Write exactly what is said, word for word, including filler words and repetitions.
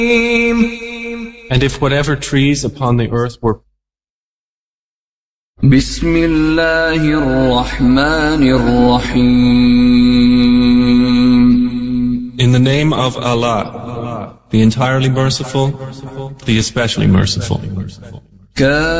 And if whatever trees upon the earth were بسم الله الرحمن الرحيم. In the name of Allah, the entirely merciful, the especially merciful.